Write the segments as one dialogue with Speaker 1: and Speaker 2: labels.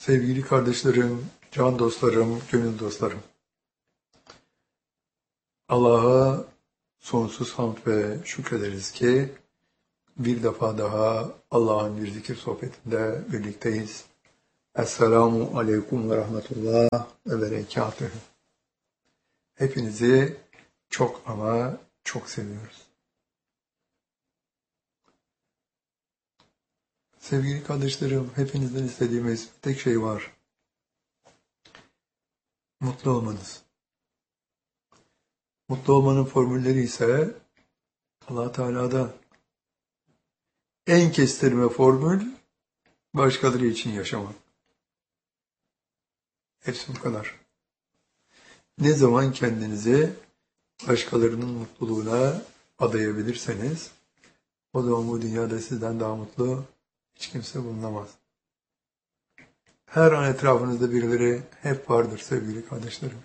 Speaker 1: Sevgili kardeşlerim, can dostlarım, gönül dostlarım. Allah'a sonsuz hamd ve şükrederiz ki bir defa daha Allah'ın bir zikir sohbetinde birlikteyiz. Esselamu aleyküm ve rahmetullah ve berekatühü. Hepinizi çok ama çok seviyoruz. Sevgili kardeşlerim, hepinizden istediğimiz tek şey var. Mutlu olmanız. Mutlu olmanın formülleri ise Allah Teala'da. En kestirme formül başkaları için yaşamak. Hepsi bu kadar. Ne zaman kendinizi başkalarının mutluluğuna adayabilirseniz o zaman bu dünyada sizden daha mutlu hiç kimse bulunamaz. Her an etrafınızda birileri hep vardır sevgili kardeşlerim.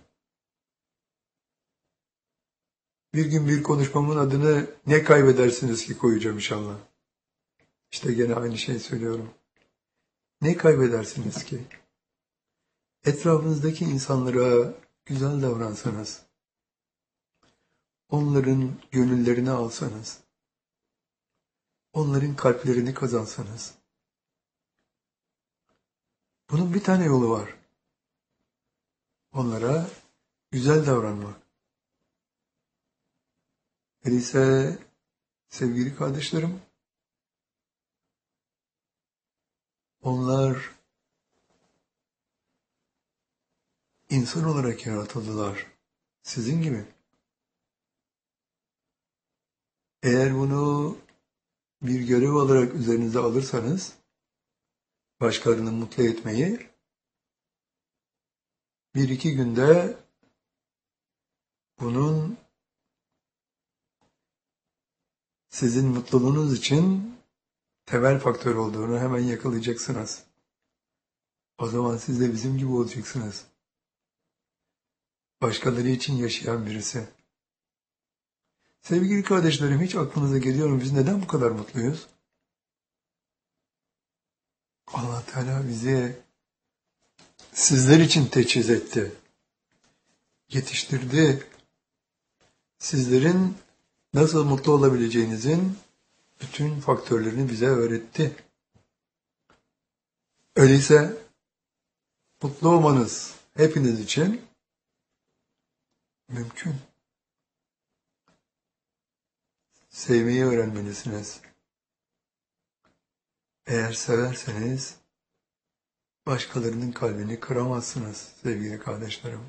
Speaker 1: Bir gün bir konuşmamın adını ne kaybedersiniz ki koyacağım inşallah. İşte gene aynı şeyi söylüyorum. Ne kaybedersiniz ki? Etrafınızdaki insanlara güzel davransanız, onların gönüllerini alsanız, onların kalplerini kazansanız, bunun bir tane yolu var. Onlara güzel davranmak. Öyleyse sevgili kardeşlerim, onlar insan olarak yaratıldılar. Sizin gibi. Eğer bunu bir görev olarak üzerinize alırsanız, başkalarını mutlu etmeyi, bir iki günde bunun sizin mutluluğunuz için temel faktör olduğunu hemen yakalayacaksınız. O zaman siz de bizim gibi olacaksınız. Başkaları için yaşayan birisi. Sevgili kardeşlerim, hiç aklınıza geliyor mu biz neden bu kadar mutluyuz? Allah Teala bizi sizler için teçhiz etti. Yetiştirdi. Sizlerin nasıl mutlu olabileceğinizin bütün faktörlerini bize öğretti. Öyleyse mutlu olmanız hepiniz için mümkün. Sevmeyi öğrenmelisiniz. Eğer severseniz başkalarının kalbini kıramazsınız sevgili kardeşlerim.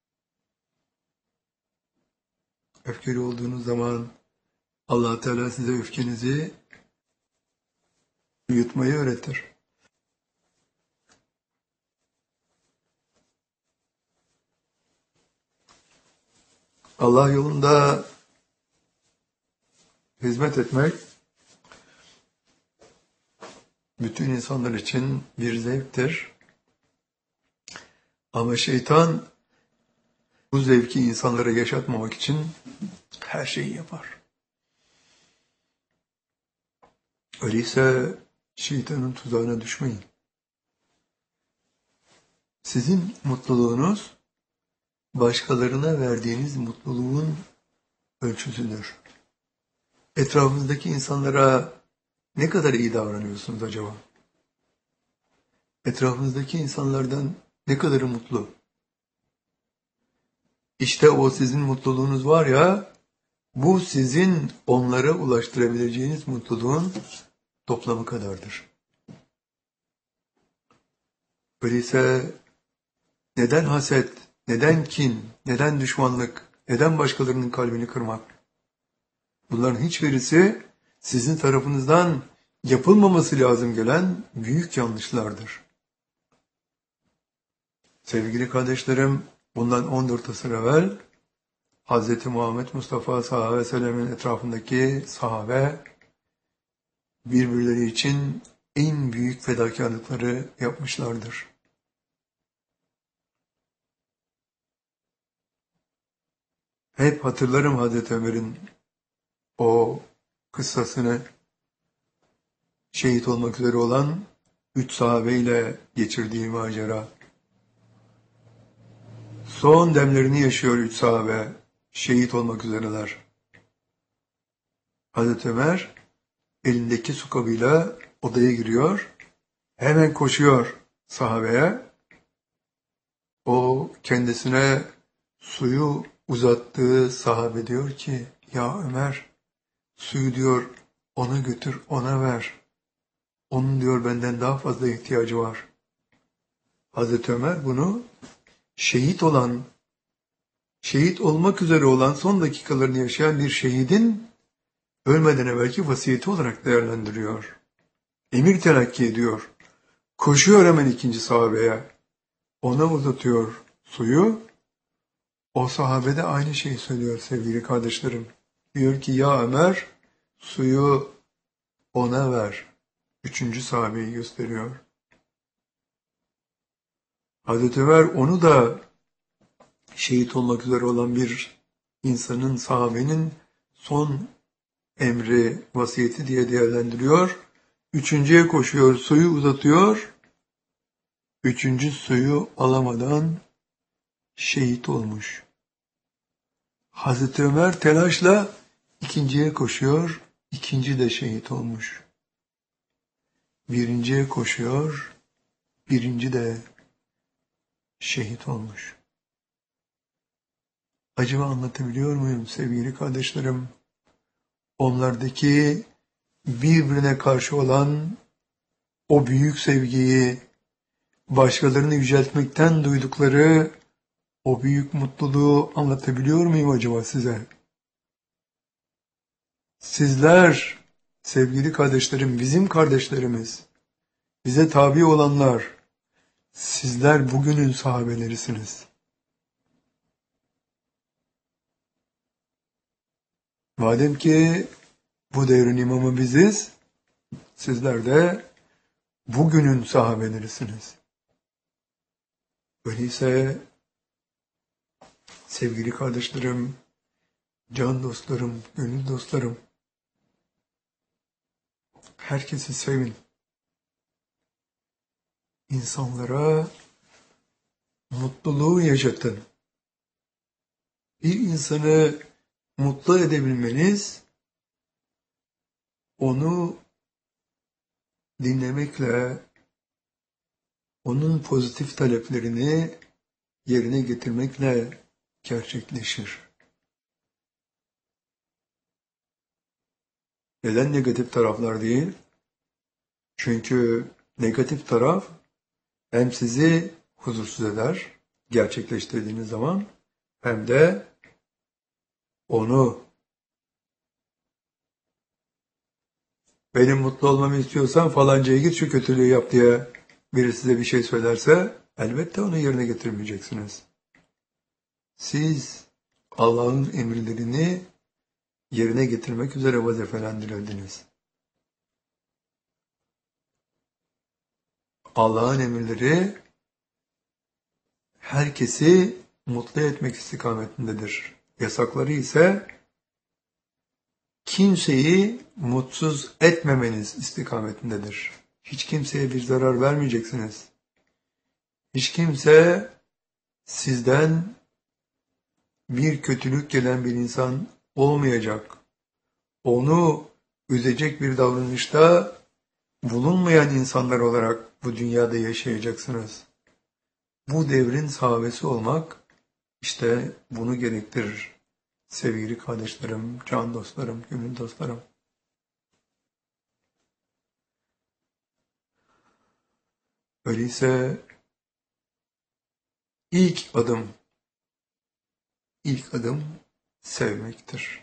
Speaker 1: Öfkeli olduğunuz zaman Allah Teala size öfkenizi yutmayı öğretir. Allah yolunda hizmet etmek bütün insanlar için bir zevktir. Ama şeytan bu zevki insanlara yaşatmamak için her şeyi yapar. Öyleyse şeytanın tuzağına düşmeyin. Sizin mutluluğunuz başkalarına verdiğiniz mutluluğun ölçüsüdür. Etrafınızdaki insanlara ne kadar iyi davranıyorsunuz acaba? Etrafınızdaki insanlardan ne kadarı mutlu? İşte o sizin mutluluğunuz var ya, bu sizin onlara ulaştırabileceğiniz mutluluğun toplamı kadardır. Öyleyse neden haset, neden kin, neden düşmanlık, neden başkalarının kalbini kırmak? Bunların hiçbirisi sizin tarafınızdan yapılmaması lazım gelen büyük yanlışlardır. Sevgili kardeşlerim, bundan 14 asır evvel Hz. Muhammed Mustafa sallallahu aleyhi ve sellem'in etrafındaki sahabe birbirleri için en büyük fedakarlıkları yapmışlardır. Hep hatırlarım Hazreti Ömer'in o kıssasını, şehit olmak üzere olan 3 sahabeyle geçirdiği macera. Son demlerini yaşıyor 3 sahabe. Şehit olmak üzereler. Hazreti Ömer elindeki su kabıyla odaya giriyor. Hemen koşuyor sahabeye. O kendisine suyu uzattığı sahabe diyor ki, ya Ömer, suyu diyor ona götür, ona ver. Onun diyor benden daha fazla ihtiyacı var. Hazreti Ömer bunu şehit olmak üzere olan son dakikalarını yaşayan bir şehidin ölmeden evvelki vasiyeti olarak değerlendiriyor. Emir telakki ediyor. Koşuyor hemen ikinci sahabeye. Ona uzatıyor suyu. O sahabe de aynı şeyi söylüyor sevgili kardeşlerim. Diyor ki ya Ömer suyu ona ver. Üçüncü sahabeyi gösteriyor. Hazreti Ömer onu da şehit olmak üzere olan bir insanın, sahabenin son emri, vasiyeti diye değerlendiriyor. Üçüncüye koşuyor, suyu uzatıyor. Üçüncü suyu alamadan şehit olmuş. Hazreti Ömer telaşla ikinciye koşuyor, ikinci de şehit olmuş. Birinciye koşuyor, birinci de şehit olmuş. Acaba anlatabiliyor muyum sevgili kardeşlerim? Onlardaki birbirine karşı olan o büyük sevgiyi, başkalarını yüceltmekten duydukları o büyük mutluluğu anlatabiliyor muyum acaba size? Sizler, sevgili kardeşlerim, bizim kardeşlerimiz, bize tabi olanlar, sizler bugünün sahabelerisiniz. Madem ki bu devrin imamı biziz, sizler de bugünün sahabelerisiniz. Öyleyse sevgili kardeşlerim, can dostlarım, gönül dostlarım, herkesi sevin. İnsanlara mutluluğu yaşatın. Bir insanı mutlu edebilmeniz, onu dinlemekle, onun pozitif taleplerini yerine getirmekle gerçekleşir. Neden negatif taraflar değil? Çünkü negatif taraf hem sizi huzursuz eder gerçekleştirdiğiniz zaman, hem de onu, benim mutlu olmamı istiyorsan falancaya git şu kötülüğü yap diye biri size bir şey söylerse elbette onu yerine getirmeyeceksiniz. Siz Allah'ın emirlerini yerine getirmek üzere vazifelendirildiniz. Allah'ın emirleri herkesi mutlu etmek istikametindedir. Yasakları ise kimseyi mutsuz etmemeniz istikametindedir. Hiç kimseye bir zarar vermeyeceksiniz. Hiç kimse sizden bir kötülük gelen bir insan olmayacak. Onu üzecek bir davranışta bulunmayan insanlar olarak bu dünyada yaşayacaksınız. Bu devrin sahabesi olmak işte bunu gerektirir. Sevgili kardeşlerim, can dostlarım, gönül dostlarım. Öyleyse ilk adım sevmektir.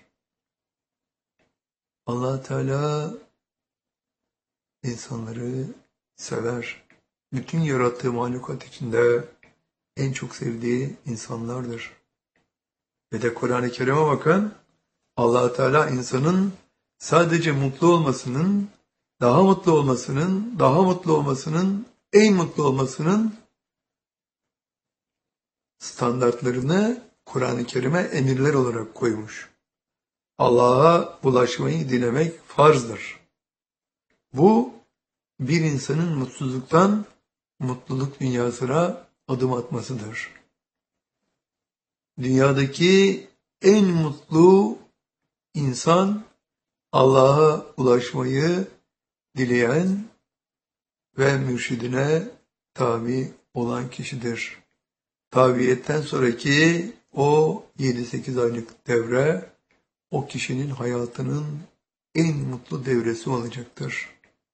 Speaker 1: Allah Teala insanları sever. Bütün yarattığı mahlukat içinde en çok sevdiği insanlardır. Ve de Kur'an-ı Kerim'e bakın, Allah Teala insanın sadece mutlu olmasının, daha mutlu olmasının, en mutlu olmasının standartlarını Kur'an-ı Kerim'e emirler olarak koymuş. Allah'a ulaşmayı dilemek farzdır. Bu bir insanın mutsuzluktan mutluluk dünyasına adım atmasıdır. Dünyadaki en mutlu insan Allah'a ulaşmayı dileyen ve mürşidine tabi olan kişidir. Tabiyetten sonraki o 7-8 aylık devre o kişinin hayatının en mutlu devresi olacaktır.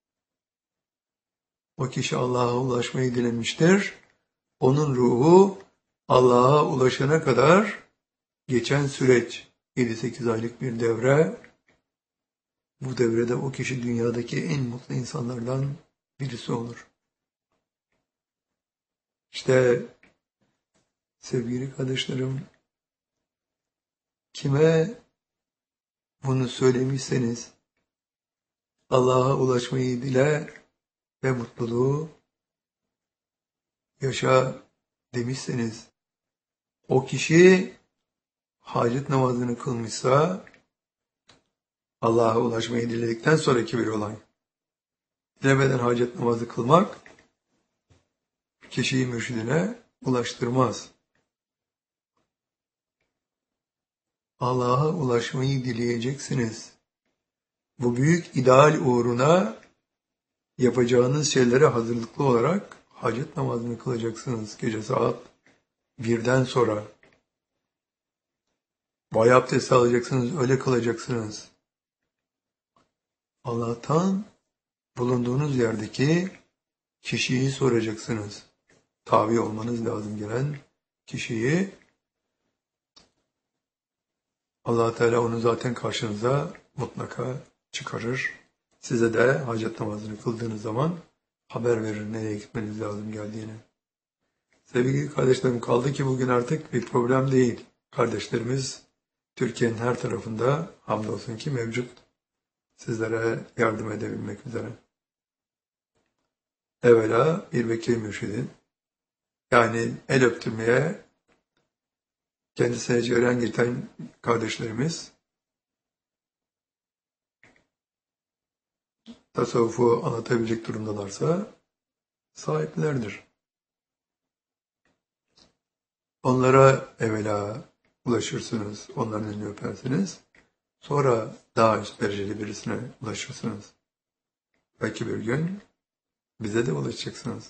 Speaker 1: O kişi Allah'a ulaşmayı dilemiştir. Onun ruhu Allah'a ulaşana kadar geçen süreç 7-8 aylık bir devre. Bu devrede o kişi dünyadaki en mutlu insanlardan birisi olur. İşte sevgili kardeşlerim, kime bunu söylemişseniz Allah'a ulaşmayı dile ve mutluluğu yaşa demişseniz, o kişi hacet namazını kılmışsa Allah'a ulaşmayı diledikten sonraki bir olay. Dilemeden hacet namazı kılmak kişiyi mürşidine ulaştırmaz. Allah'a ulaşmayı dileyeceksiniz. Bu büyük ideal uğruna yapacağınız şeylere hazırlıklı olarak hacet namazını kılacaksınız gece saat 1'den sonra. Bay abdesti alacaksınız, öyle kılacaksınız. Allah'tan bulunduğunuz yerdeki kişiyi soracaksınız. Tabi olmanız lazım gelen kişiyi. Allah Teala onu zaten karşınıza mutlaka çıkarır. Size de hacet namazını kıldığınız zaman haber verir nereye gitmeniz lazım geldiğini. Sevgili kardeşlerim, kaldı ki bugün artık bir problem değil. Kardeşlerimiz Türkiye'nin her tarafında hamdolsun ki mevcut. Sizlere yardım edebilmek üzere. Evvela bir vekil mürşidin, yani el öptürmeye kendisine cereyan getiren kardeşlerimiz tasavvufu anlatabilecek durumdalarsa sahiplerdir. Onlara evvela ulaşırsınız, onların elini öpersiniz. Sonra daha üst dereceli birisine ulaşırsınız. Belki bir gün bize de ulaşacaksınız.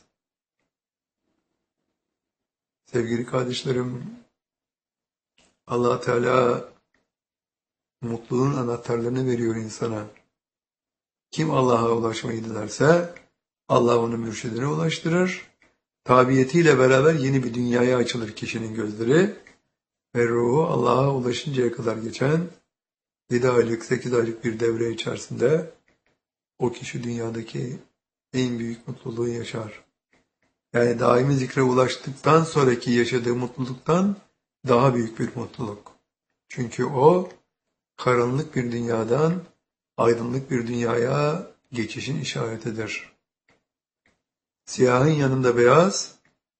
Speaker 1: Sevgili kardeşlerim, Allah Teala mutluluğun anahtarlarını veriyor insana. Kim Allah'a ulaşmayı dilerse Allah onu mürşidine ulaştırır. Tabiyetiyle beraber yeni bir dünyaya açılır kişinin gözleri ve ruhu Allah'a ulaşıncaya kadar geçen 7 aylık, 8 aylık bir devre içerisinde o kişi dünyadaki en büyük mutluluğu yaşar. Yani daimi zikre ulaştıktan sonraki yaşadığı mutluluktan daha büyük bir mutluluk. Çünkü o karanlık bir dünyadan aydınlık bir dünyaya geçişin işaretidir. Siyahın yanında beyaz,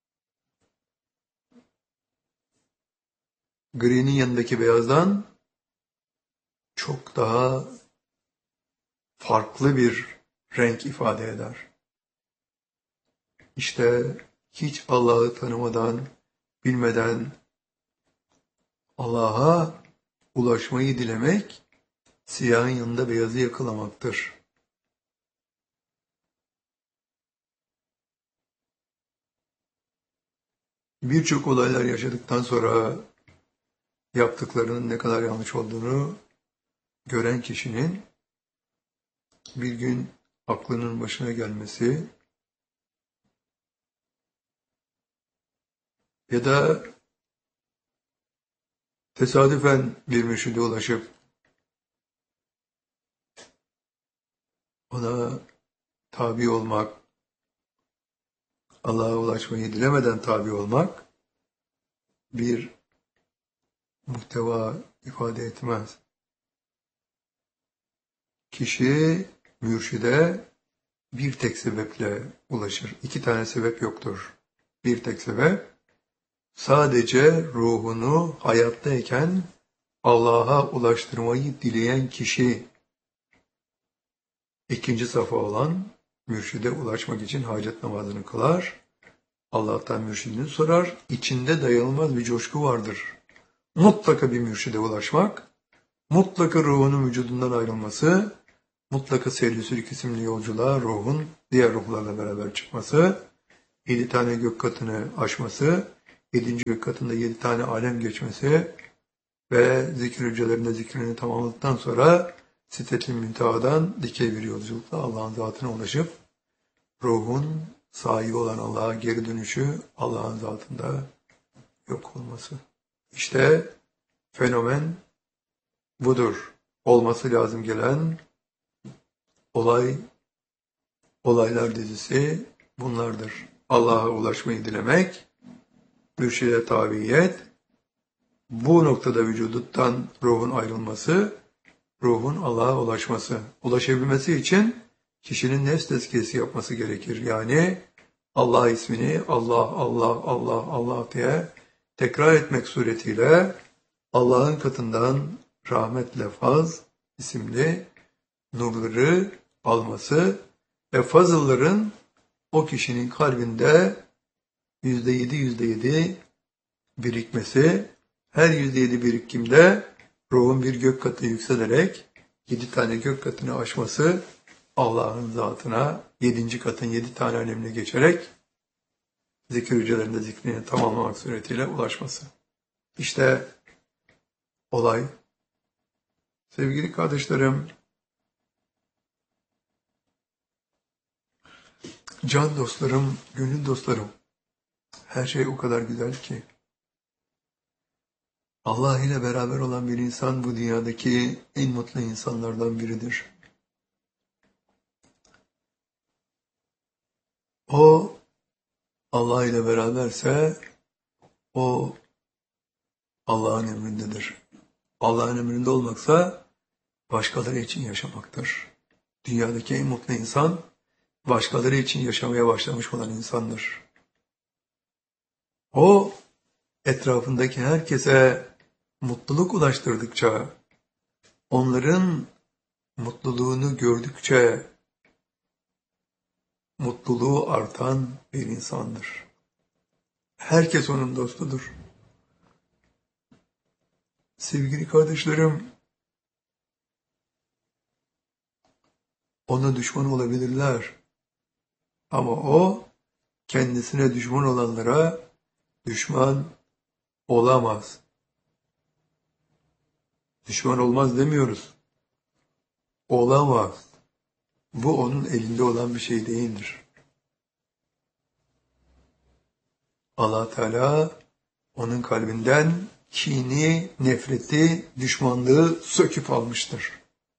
Speaker 1: gri'nin yanındaki beyazdan çok daha farklı bir renk ifade eder. İşte hiç Allah'ı tanımadan, bilmeden Allah'a ulaşmayı dilemek, siyahın yanında beyazı yakalamaktır. Birçok olaylar yaşadıktan sonra yaptıklarının ne kadar yanlış olduğunu gören kişinin bir gün aklının başına gelmesi ya da tesadüfen bir mürşide ulaşıp ona tabi olmak, Allah'a ulaşmayı dilemeden tabi olmak bir muhteva ifade etmez. Kişi mürşide bir tek sebeple ulaşır. 2 tane sebep yoktur. Bir tek sebep, sadece ruhunu hayattayken Allah'a ulaştırmayı dileyen kişi, 2. safa olan mürşide ulaşmak için hacet namazını kılar. Allah'tan mürşidini sorar. İçinde dayanılmaz bir coşku vardır. Mutlaka bir mürşide ulaşmak, mutlaka ruhunun vücudundan ayrılması, mutlaka Seyri isimli yolculuğa ruhun diğer ruhlarla beraber çıkması, 7 tane gök katını aşması, 7. gök katında 7 tane alem geçmesi ve zikir hücrelerinde zikrini tamamladıktan sonra Sidret-i Münteha'dan dikey bir yolculukla Allah'ın zatına ulaşıp ruhun sahibi olan Allah'a geri dönüşü, Allah'ın zatında yok olması. İşte fenomen budur. Olması lazım gelen olaylar dizisi bunlardır. Allah'a ulaşmayı dilemek, mürşide tabiyet, bu noktada vücuduttan ruhun ayrılması, ruhun Allah'a ulaşması. Ulaşabilmesi için kişinin nefs tezkiyesi yapması gerekir. Yani Allah ismini Allah, Allah, Allah, Allah diye tekrar etmek suretiyle Allah'ın katından rahmetle faz isimli nurları alması ve fazılların o kişinin kalbinde %7 birikmesi, her %7 birikimde ruhun bir gök katı yükselerek 7 tane gök katını aşması, Allah'ın zatına 7. katın 7 tane alemine geçerek zikir hücrelerinde zikrini tamamlamak suretiyle ulaşması. İşte olay. Sevgili kardeşlerim, can dostlarım, gönül dostlarım, her şey o kadar güzel ki. Allah ile beraber olan bir insan bu dünyadaki en mutlu insanlardan biridir. O Allah ile beraberse o Allah'ın emrindedir. Allah'ın emrinde olmaksa başkaları için yaşamaktır. Dünyadaki en mutlu insan başkaları için yaşamaya başlamış olan insandır. O etrafındaki herkese mutluluk ulaştırdıkça, onların mutluluğunu gördükçe mutluluğu artan bir insandır. Herkes onun dostudur. Sevgili kardeşlerim, ona düşman olabilirler. Ama o kendisine düşman olanlara düşman olamaz. Düşman olmaz demiyoruz. Olamaz. Bu onun elinde olan bir şey değildir. Allah Teala onun kalbinden kini, nefreti, düşmanlığı söküp almıştır.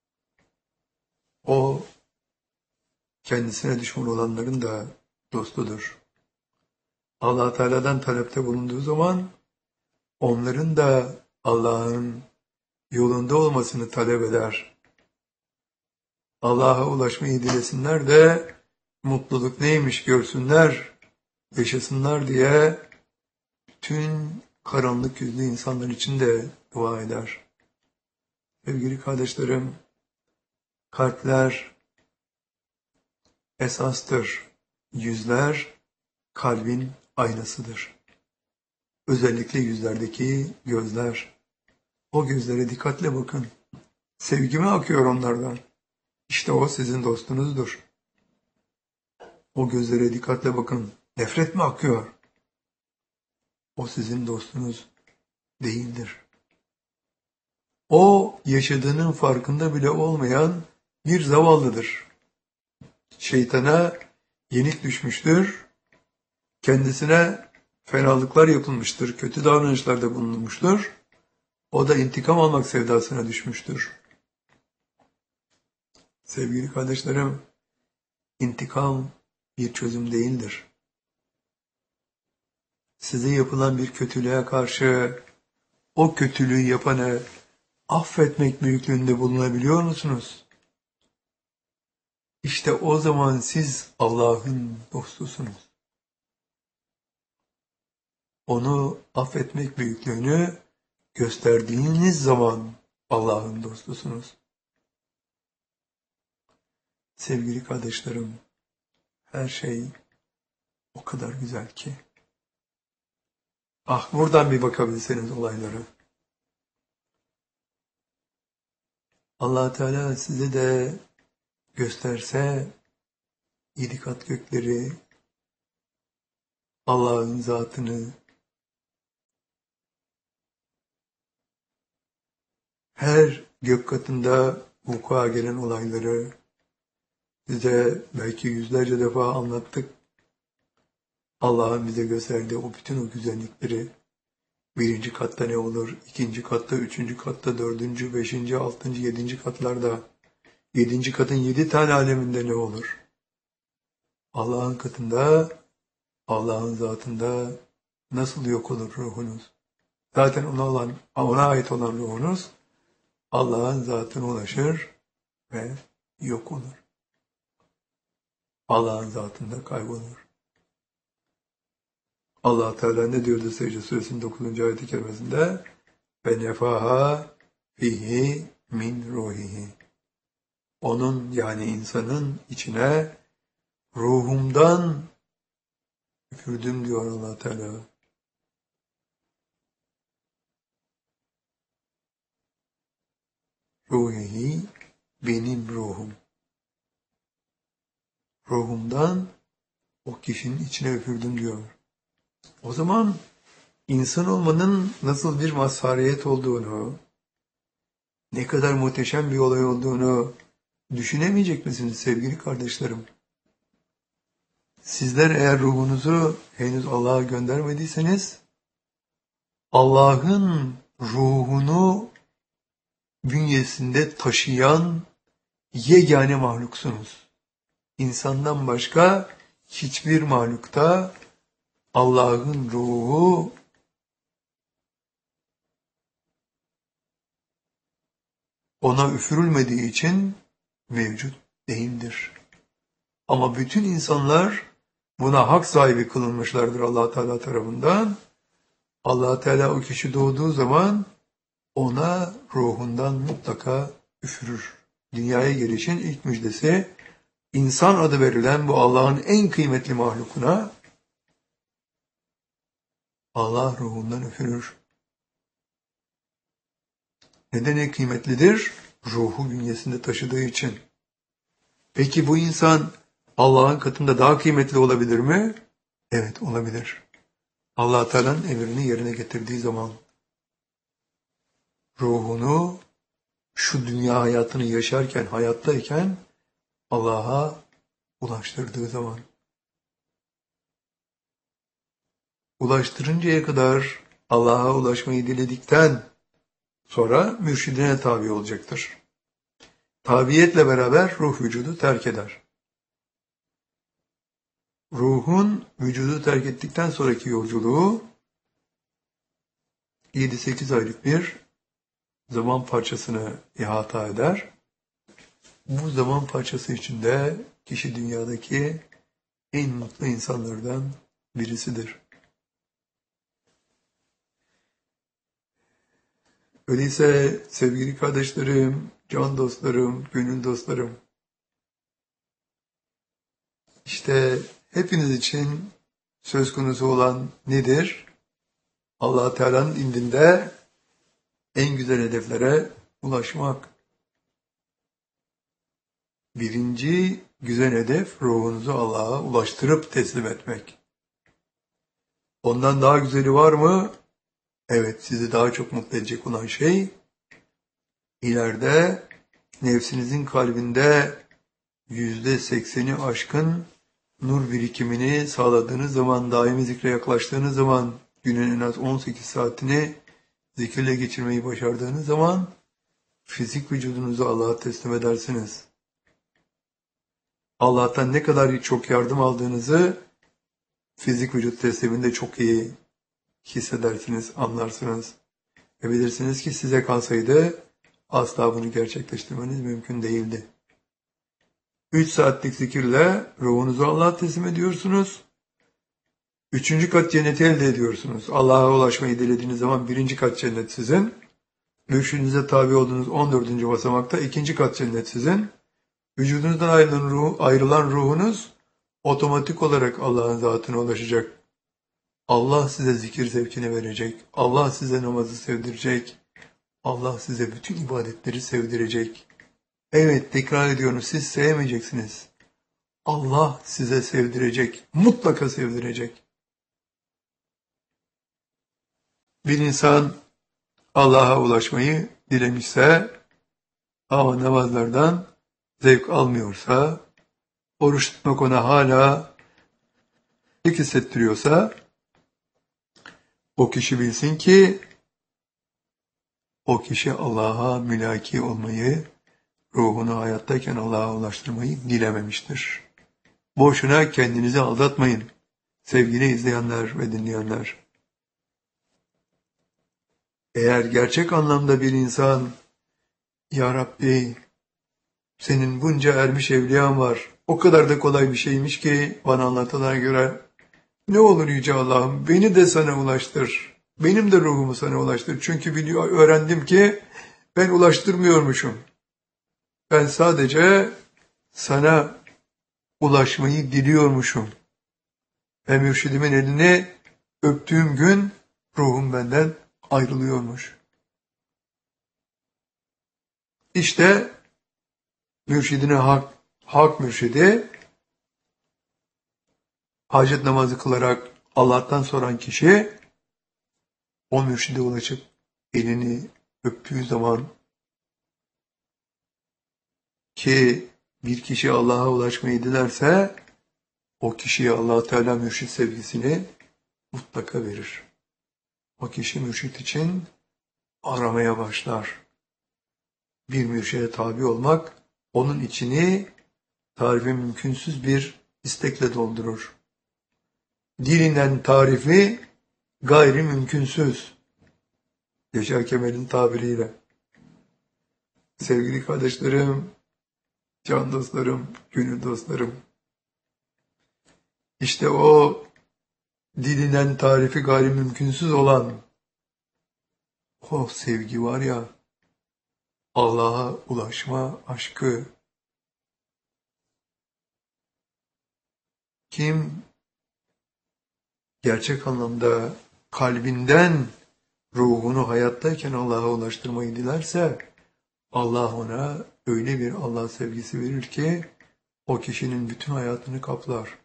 Speaker 1: O kendisine düşman olanların da dostudur. Allah Teala'dan talepte bulunduğu zaman onların da Allah'ın yolunda olmasını talep eder. Allah'a ulaşmayı dilesinler de mutluluk neymiş görsünler, yaşasınlar diye bütün karanlık yüzlü insanlar için de dua eder. Sevgili kardeşlerim, kalpler esastır. Yüzler kalbin aynasıdır. Özellikle yüzlerdeki gözler. O gözlere dikkatle bakın. Sevgi mi akıyor onlardan? İşte o sizin dostunuzdur. O gözlere dikkatle bakın. Nefret mi akıyor? O sizin dostunuz değildir. O yaşadığının farkında bile olmayan bir zavallıdır. Şeytana yenik düşmüştür. Kendisine fenalıklar yapılmıştır. Kötü davranışlarda bulunmuştur. O da intikam almak sevdasına düşmüştür. Sevgili kardeşlerim, intikam bir çözüm değildir. Size yapılan bir kötülüğe karşı o kötülüğü yapanı affetmek büyüklüğünde bulunabiliyor musunuz? İşte o zaman siz Allah'ın dostusunuz. Onu affetmek büyüklüğünü gösterdiğiniz zaman Allah'ın dostusunuz. Sevgili kardeşlerim, Her şey o kadar güzel ki. Ah, buradan bir bakabilseniz olaylara. Allah Teala size de gösterse 7 kat gökleri, Allah'ın zatını, her gök katında vuku'a gelen olayları size belki yüzlerce defa anlattık. Allah'ın bize gösterdiği o bütün o güzellikleri, birinci katta ne olur, ikinci katta, üçüncü katta, dördüncü, beşinci, altıncı, yedinci katlarda, yedinci katın 7 tane aleminde ne olur? Allah'ın katında, Allah'ın zatında nasıl yok olur ruhunuz? Zaten ona ait olan ruhunuz Allah'ın zatına ulaşır ve yok olur. Allah'ın zatında kaybolur. Allah Teala ne diyordu Secde Suresinin 9. ayet-i kerimesinde? Ve nefaha fihi min ruhihi. Onun yani insanın içine ruhumdan üfürdüm diyor Allah Teala. Ruhihi benim ruhum. Ruhumdan o kişinin içine üfürdüm diyor. O zaman insan olmanın nasıl bir mazhariyet olduğunu, ne kadar muhteşem bir olay olduğunu düşünemeyecek misiniz sevgili kardeşlerim? Sizler eğer ruhunuzu henüz Allah'a göndermediyseniz, Allah'ın ruhunu bünyesinde taşıyan yegane mahluksunuz. İnsandan başka hiçbir mahlukta Allah'ın ruhu ona üfürülmediği için mevcut değildir. Ama bütün insanlar buna hak sahibi kılınmışlardır Allah Teala tarafından. Allah Teala o kişi doğduğu zaman ona ruhundan mutlaka üfürür. Dünyaya gelişin ilk müjdesi, insan adı verilen bu Allah'ın en kıymetli mahlukuna Allah ruhundan üfürür. Neden en kıymetlidir? Ruhu bünyesinde taşıdığı için. Peki bu insan Allah'ın katında daha kıymetli olabilir mi? Evet, olabilir. Allah Teala'nın emrini yerine getirdiği zaman, ruhunu şu dünya hayatını yaşarken, hayattayken Allah'a ulaştırdığı zaman, ulaştırıncaya kadar Allah'a ulaşmayı diledikten sonra mürşidine tabi olacaktır. Tabiyetle beraber ruh vücudu terk eder. Ruhun vücudu terk ettikten sonraki yolculuğu 7-8 aylık bir zaman parçasını ihata eder. Bu zaman parçası içinde kişi dünyadaki en mutlu insanlardan birisidir. Öyleyse sevgili kardeşlerim, can dostlarım, gönül dostlarım, işte hepiniz için söz konusu olan nedir? Allah Teala'nın indinde en güzel hedeflere ulaşmak. Birinci güzel hedef ruhunuzu Allah'a ulaştırıp teslim etmek. Ondan daha güzeli var mı? Evet, sizi daha çok mutlu edecek olan şey, ileride nefsinizin kalbinde %80'i aşkın nur birikimini sağladığınız zaman, daimi zikre yaklaştığınız zaman, günün en az 18 saatini zikirle geçirmeyi başardığınız zaman, fizik vücudunuzu Allah'a teslim edersiniz. Allah'tan ne kadar çok yardım aldığınızı fizik vücut tesliminde çok iyi hissedersiniz, anlarsınız. Ve bilirsiniz ki size kalsaydı asla bunu gerçekleştirmeniz mümkün değildi. 3 saatlik zikirle ruhunuzu Allah'a teslim ediyorsunuz. 3. kat cenneti elde ediyorsunuz. Allah'a ulaşmayı dilediğiniz zaman 1. kat cennet sizin. Mürşidinize tabi olduğunuz 14. basamakta 2. kat cennet sizin. Vücudunuzdan ayrılan ruhunuz otomatik olarak Allah'ın zatına ulaşacak. Allah size zikir zevkini verecek. Allah size namazı sevdirecek. Allah size bütün ibadetleri sevdirecek. Evet, tekrar ediyorum, siz sevmeyeceksiniz. Allah size sevdirecek. Mutlaka sevdirecek. Bir insan Allah'a ulaşmayı dilemişse ama namazlardan zevk almıyorsa, oruç tutmak ona hala hissettiriyorsa, o kişi bilsin ki o kişi Allah'a mülaki olmayı, ruhunu hayattayken Allah'a ulaştırmayı dilememiştir. Boşuna kendinizi aldatmayın sevgili izleyenler ve dinleyenler. Eğer gerçek anlamda bir insan, Ya Rabbi, senin bunca ermiş evliyan var, o kadar da kolay bir şeymiş ki bana anlatılana göre, ne olur Yüce Allah'ım beni de sana ulaştır, benim de ruhumu sana ulaştır. Çünkü öğrendim ki ben ulaştırmıyormuşum. Ben sadece sana ulaşmayı diliyormuşum. Ve mürşidimin elini öptüğüm gün ruhum benden ayrılıyormuş. İşte mürşidine hak mürşidi, hacet namazı kılarak Allah'tan soran kişi, o mürşide ulaşıp elini öptüğü zaman, ki bir kişi Allah'a ulaşmayı dilerse, o kişiye Allah Teala mürşid sevgisini mutlaka verir. O kişi mürşid için aramaya başlar. Bir mürşide tabi olmak, onun içini tarifi mümkünsüz bir istekle doldurur. Dilinden tarifi gayri mümkünsüz. Yaşar Kemal'in tabiriyle. Sevgili kardeşlerim, can dostlarım, gönül dostlarım, İşte o dilinden tarifi gayri mümkünsüz olan o sevgi var ya, Allah'a ulaşma aşkı. Kim gerçek anlamda kalbinden ruhunu hayattayken Allah'a ulaştırmayı dilerse, Allah ona öyle bir Allah sevgisi verir ki o kişinin bütün hayatını kaplar.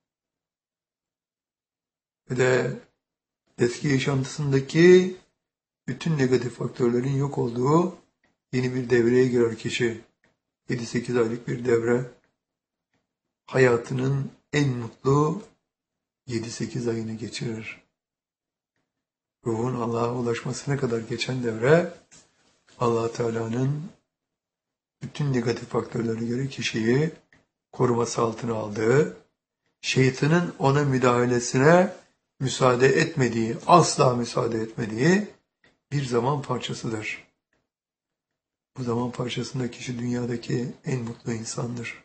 Speaker 1: Ve de eski yaşantısındaki bütün negatif faktörlerin yok olduğu yeni bir devreye girer kişi. 7-8 aylık bir devre. Hayatının en mutlu 7-8 ayını geçirir. Ruhun Allah'a ulaşmasına kadar geçen devre, Allah Teala'nın bütün negatif faktörlerine göre kişiyi koruması altına aldığı, şeytanın ona müdahalesine müsaade etmediği, asla müsaade etmediği bir zaman parçasıdır. Bu zaman parçasında kişi dünyadaki en mutlu insandır.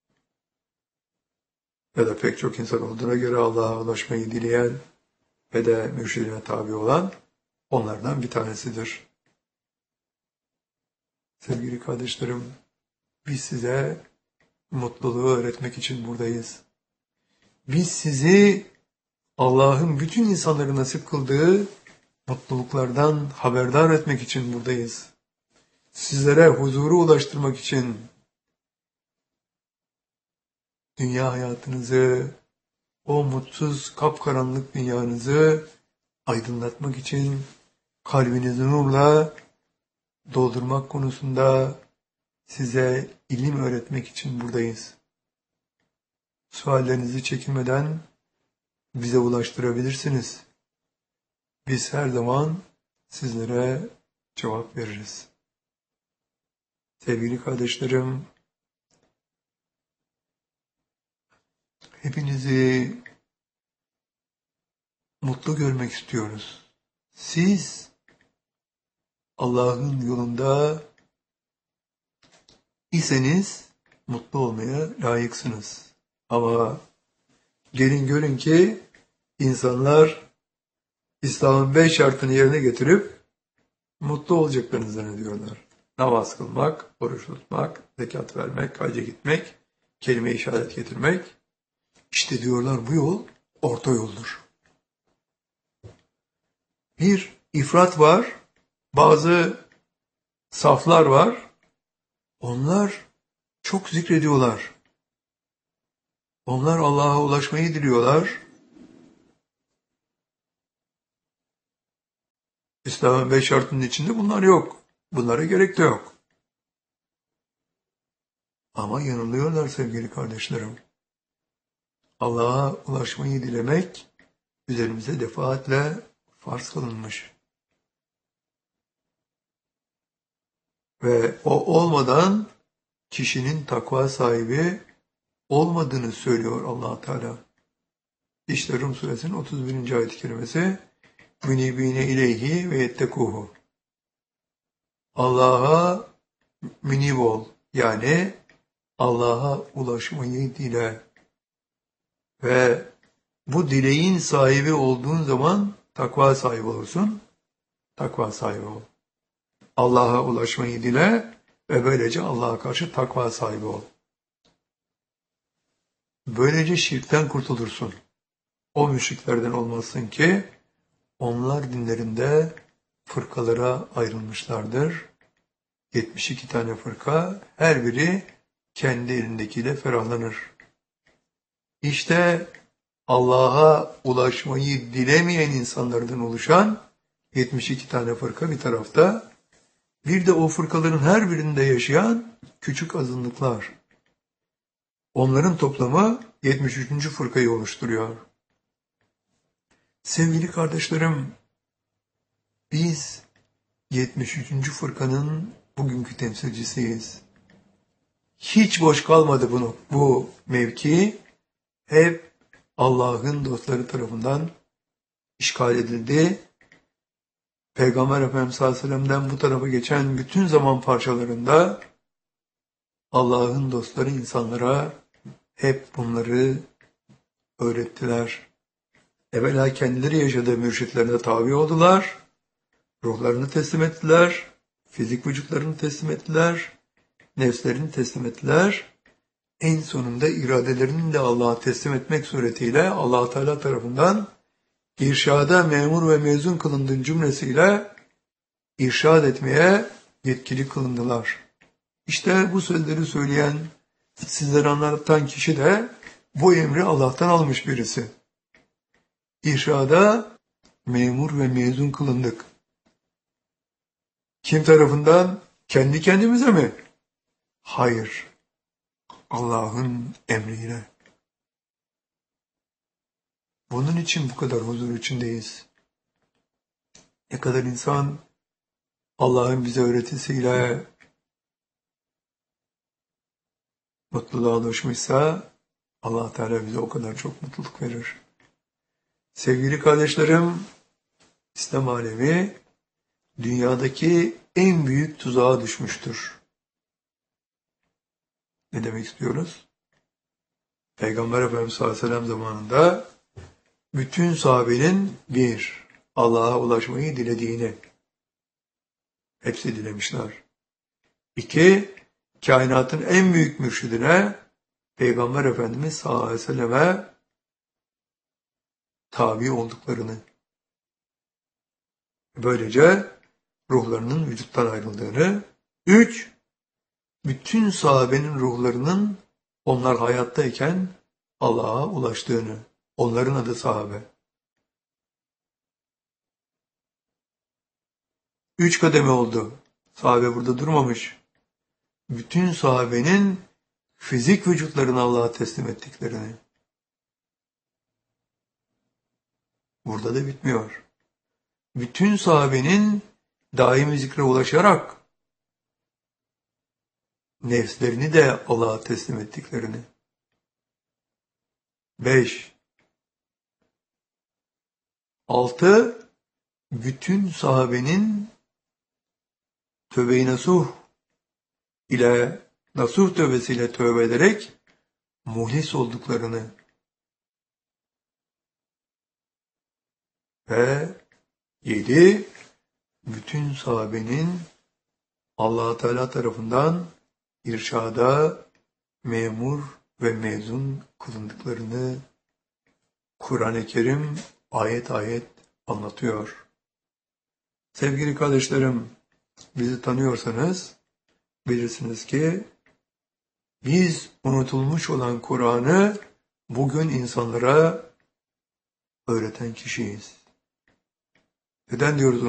Speaker 1: Ya da pek çok insan olduğuna göre Allah'a ulaşmayı dileyen ve de mürşidine tabi olan onlardan bir tanesidir. Sevgili kardeşlerim, biz size mutluluğu öğretmek için buradayız. Biz sizi Allah'ın bütün insanlara nasip kıldığı mutluluklardan haberdar etmek için buradayız. Sizlere huzuru ulaştırmak için, dünya hayatınızı, o mutsuz, kapkaranlık dünyanızı aydınlatmak için, kalbinizi nurla doldurmak konusunda size ilim öğretmek için buradayız. Suallerinizi çekinmeden bize ulaştırabilirsiniz. Biz her zaman sizlere cevap veririz. Sevgili kardeşlerim, hepinizi mutlu görmek istiyoruz. Siz Allah'ın yolunda iseniz mutlu olmaya layıksınız. Ama gelin görün ki insanlar İslam'ın 5 şartını yerine getirip mutlu olacaklarını zannediyorlar. Namaz kılmak, oruç tutmak, zekat vermek, hacca gitmek, kelime-i şehadet getirmek. İşte diyorlar bu yol orta yoldur. Bir ifrat var, bazı saflar var. Onlar çok zikrediyorlar. Onlar Allah'a ulaşmayı diliyorlar. İslam'ın 5 şartının içinde bunlar yok. Bunlara gerek de yok. Ama yanılıyorlar sevgili kardeşlerim. Allah'a ulaşmayı dilemek üzerimize defaatle farz kılınmış. Ve o olmadan kişinin takva sahibi olmadığını söylüyor Allah Teala. İşte Rum suresinin 31. ayet-i kerimesi münibine ileyhi ve yettekuhu. Allah'a münib ol. Yani Allah'a ulaşmayı dile. Ve bu dileğin sahibi olduğun zaman takva sahibi olursun. Takva sahibi ol. Allah'a ulaşmayı dile ve böylece Allah'a karşı takva sahibi ol. Böylece şirkten kurtulursun. O müşriklerden olmazsın ki onlar dinlerinde fırkalara ayrılmışlardır. 72 tane fırka, her biri kendi elindekiyle ferahlanır. İşte Allah'a ulaşmayı dilemeyen insanlardan oluşan 72 tane fırka bir tarafta, bir de o fırkaların her birinde yaşayan küçük azınlıklar. Onların toplamı 73. fırkayı oluşturuyor. Sevgili kardeşlerim, biz 73. fırkanın bugünkü temsilcisiyiz. Hiç boş kalmadı bu mevki. Hep Allah'ın dostları tarafından işgal edildi. Peygamber Efendimiz sallallahu aleyhi ve sellem'den bu tarafa geçen bütün zaman parçalarında Allah'ın dostları insanlara hep bunları öğrettiler. Evvela kendileri yaşadığı mürşitlerine tabi oldular. Ruhlarını teslim ettiler. Fizik vücutlarını teslim ettiler. Nefslerini teslim ettiler. En sonunda iradelerini de Allah'a teslim etmek suretiyle Allah Teala tarafından irşada memur ve mezun kılındığın cümlesiyle irşad etmeye yetkili kılındılar. İşte bu sözleri söyleyen, sizlere anlatan kişi de bu emri Allah'tan almış birisi. İrşada memur ve mezun kılındık. Kim tarafından? Kendi kendimize mi? Hayır. Allah'ın emriyle. Bunun için bu kadar huzur içindeyiz. Ne kadar insan Allah'ın bize öğretisiyle mutluluğa ulaşmışsa Allah Teala bize o kadar çok mutluluk verir. Sevgili kardeşlerim, İslam alemi dünyadaki en büyük tuzağa düşmüştür. Ne demek istiyoruz? Peygamber Efendimiz sallallahu aleyhi ve sellem zamanında bütün sahabenin bir, Allah'a ulaşmayı dilediğini hepsi dilemişler. İki, kainatın en büyük mürşidine Peygamber Efendimiz sallallahu aleyhi ve selleme tabi olduklarını, böylece ruhlarının vücuttan ayrıldığını. Üç, bütün sahabenin ruhlarının onlar hayattayken Allah'a ulaştığını. Onların adı sahabe. 3 kademe oldu. Sahabe burada durmamış. Bütün sahabenin fizik vücutlarını Allah'a teslim ettiklerini. Burada da bitmiyor. Bütün sahabenin daimi zikre ulaşarak nefslerini de Allah'a teslim ettiklerini. 5. 6. Bütün sahabenin tövbe-i nasuh ile nasuh tövbesiyle tövbe ederek muhlis olduklarını ve 7. Bütün sahabenin Allah Teala tarafından irşada memur ve mezun kılındıklarını Kur'an-ı Kerim ayet ayet anlatıyor. Sevgili kardeşlerim, bizi tanıyorsanız bilirsiniz ki biz unutulmuş olan Kur'an'ı bugün insanlara öğreten kişiyiz. Neden diyoruz